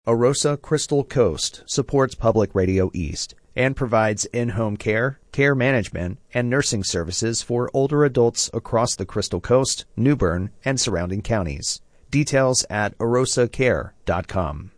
Orosa Crystal Coast supports Public Radio East and provides in-home care, care management, and nursing services for older adults across the Crystal Coast, New Bern, and surrounding counties. Details at orosacare.com.